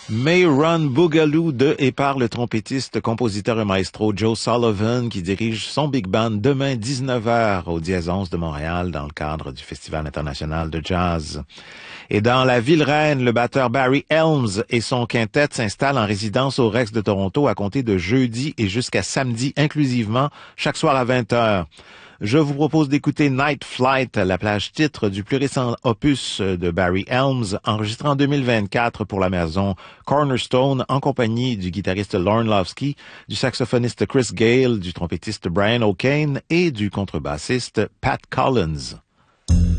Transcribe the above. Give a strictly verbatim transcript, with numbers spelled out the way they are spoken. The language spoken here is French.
May Run Boogaloo de et par le trompettiste, compositeur et maestro Joe Sullivan qui dirige son big band demain dix-neuf heures au Dièse onze de Montréal dans le cadre du Festival international de jazz. Et dans la ville reine, le batteur Barry Helms et son quintet s'installent en résidence au Rex de Toronto à compter de jeudi et jusqu'à samedi inclusivement, chaque soir à vingt heures. Je vous propose d'écouter Night Flight, la plage titre du plus récent opus de Barry Helms, enregistré en deux mille vingt-quatre pour la maison Cornerstone en compagnie du guitariste Lorne Lofsky, du saxophoniste Chris Gale, du trompettiste Brian O'Kane et du contrebassiste Pat Collins.